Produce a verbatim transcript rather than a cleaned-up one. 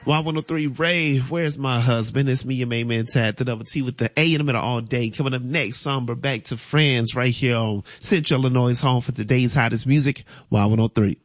Y one oh three Ray, where's my husband? It's me, your main man, Tad, the double T with the A in the middle all day. Coming up next, Somber Back to Friends right here on Central Illinois' home for today's hottest music, Y one oh three.